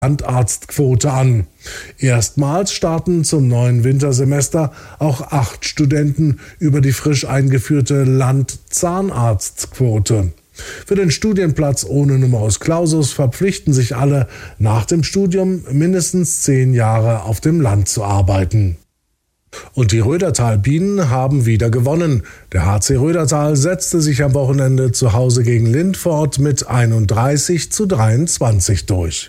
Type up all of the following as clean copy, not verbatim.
Landarztquote an. Erstmals starten zum neuen Wintersemester auch 8 Studenten über die frisch eingeführte Landzahnarztquote. Für den Studienplatz ohne Numerus Clausus verpflichten sich alle, nach dem Studium mindestens 10 Jahre auf dem Land zu arbeiten. Und die Rödertal-Bienen haben wieder gewonnen. Der HC Rödertal setzte sich am Wochenende zu Hause gegen Lindfort mit 31:23 durch.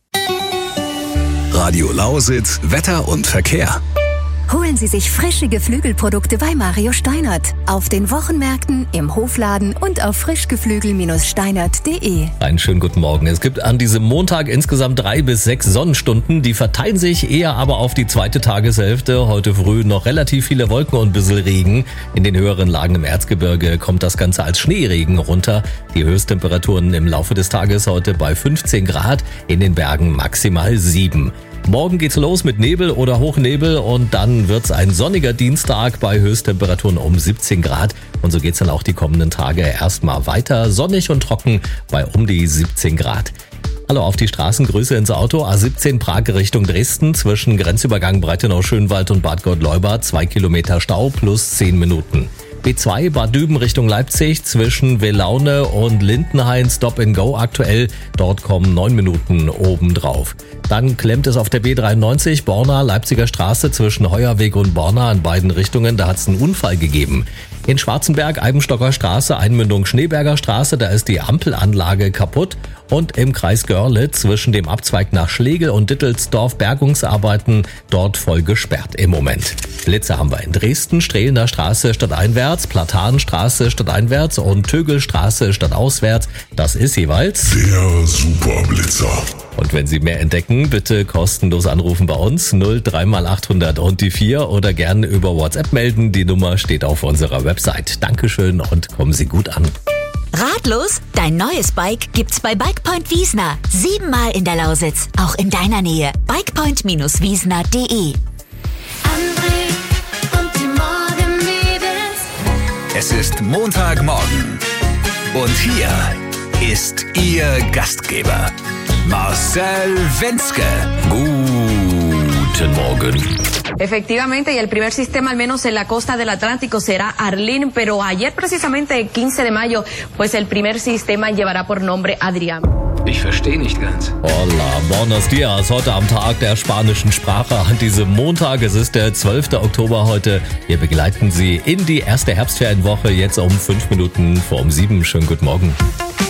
Radio Lausitz, Wetter und Verkehr. Holen Sie sich frische Geflügelprodukte bei Mario Steinert. Auf den Wochenmärkten, im Hofladen und auf frischgeflügel-steinert.de. Einen schönen guten Morgen. Es gibt an diesem Montag insgesamt 3 bis 6 Sonnenstunden. Die verteilen sich eher aber auf die zweite Tageshälfte. Heute früh noch relativ viele Wolken und ein bisschen Regen. In den höheren Lagen im Erzgebirge kommt das Ganze als Schneeregen runter. Die Höchsttemperaturen im Laufe des Tages heute bei 15 Grad, in den Bergen maximal 7. Morgen geht's los mit Nebel oder Hochnebel und dann wird's ein sonniger Dienstag bei Höchsttemperaturen um 17 Grad. Und so geht's dann auch die kommenden Tage erstmal weiter. Sonnig und trocken bei um die 17 Grad. Hallo auf die Straßen, Grüße ins Auto. A17 Prag Richtung Dresden zwischen Grenzübergang Breitenau-Schönwald und Bad Gott-Leuba 2 Kilometer Stau plus 10 Minuten. B2 Bad Düben Richtung Leipzig zwischen Welaune und Lindenhain Stop and Go aktuell. Dort kommen 9 Minuten obendrauf. Dann klemmt es auf der B93 Borna Leipziger Straße zwischen Heuerweg und Borna in beiden Richtungen. Da hat es einen Unfall gegeben. In Schwarzenberg Eibenstocker Straße, Einmündung Schneeberger Straße, da ist die Ampelanlage kaputt. Und im Kreis Görlitz zwischen dem Abzweig nach Schlegel und Dittelsdorf Bergungsarbeiten, dort voll gesperrt im Moment. Blitze haben wir in Dresden, Strehlener Straße stadteinwärts, Platanenstraße stadteinwärts und Tögelstraße stadtauswärts. Das ist jeweils der Superblitzer. Und wenn Sie mehr entdecken, bitte kostenlos anrufen bei uns 03x800 und die 4 oder gerne über WhatsApp melden. Die Nummer steht auf unserer Website. Dankeschön und kommen Sie gut an. Ratlos? Dein neues Bike gibt's bei Bikepoint Wiesner. 7-mal in der Lausitz, auch in deiner Nähe. Bikepoint-wiesner.de. Es ist Montagmorgen. Und hier ist Ihr Gastgeber, Marcel Wentzke. Guten Morgen. Efectivamente, y el primer sistema, al menos en la costa del Atlántico, será Arlene, pero ayer precisamente, 15 de mayo, pues el primer sistema llevará por nombre Adrián. Ich verstehe nicht ganz. Hola, buenos dias. Heute am Tag der spanischen Sprache an diesem Montag. Es ist der 12. Oktober heute. Wir begleiten Sie in die erste Herbstferienwoche jetzt um 5 Minuten vor um 7. Schönen guten Morgen.